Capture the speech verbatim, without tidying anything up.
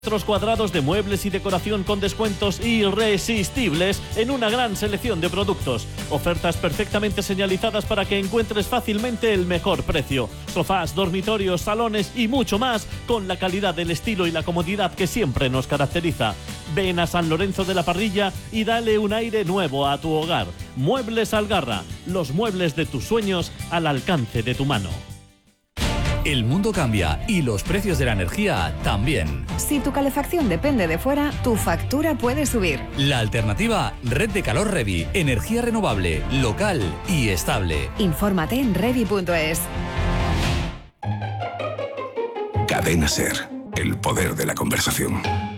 Metros cuadrados de muebles y decoración con descuentos irresistibles en una gran selección de productos. Ofertas perfectamente señalizadas para que encuentres fácilmente el mejor precio. Sofás, dormitorios, salones y mucho más con la calidad, el estilo y la comodidad que siempre nos caracteriza. Ven a San Lorenzo de la Parrilla y dale un aire nuevo a tu hogar. Muebles Algarra, los muebles de tus sueños al alcance de tu mano. El mundo cambia y los precios de la energía también. Si tu calefacción depende de fuera, tu factura puede subir. La alternativa, Red de Calor Revi. Energía renovable, local y estable. Infórmate en revi punto es. Cadena Ser, el poder de la conversación.